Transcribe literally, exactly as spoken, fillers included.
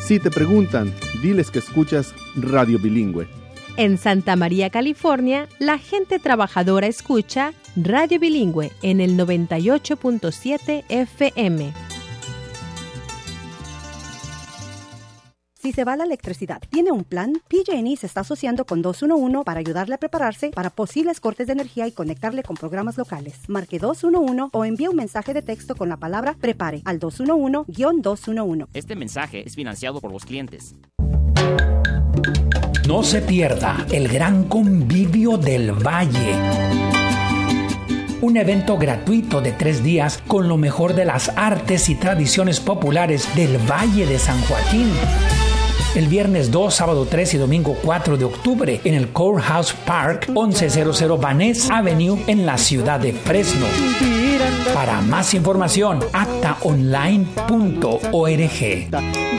Si te preguntan, diles que escuchas Radio Bilingüe. En Santa María, California, la gente trabajadora escucha Radio Bilingüe en el noventa y ocho punto siete F M. Si se va la electricidad, ¿tiene un plan? P G and E se está asociando con dos uno uno para ayudarle a prepararse para posibles cortes de energía y conectarle con programas locales. Marque dos uno uno o envíe un mensaje de texto con la palabra PREPARE al dos uno uno dos uno uno. Este mensaje es financiado por los clientes. No se pierda el Gran Convivio del Valle. Un evento gratuito de tres días con lo mejor de las artes y tradiciones populares del Valle de San Joaquín. El viernes dos, sábado tres y domingo cuatro de octubre en el Courthouse Park, once cero cero Van Ness Avenue en la ciudad de Fresno. Para más información, acta online punto org.